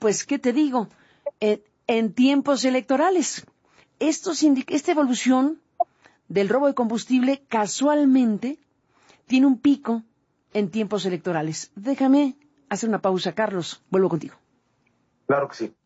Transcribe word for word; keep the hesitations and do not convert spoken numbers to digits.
pues, ¿qué te digo? En, en tiempos electorales. Estos indica, esta evolución del robo de combustible casualmente tiene un pico en tiempos electorales. Déjame hacer una pausa, Carlos. Vuelvo contigo. Claro que sí.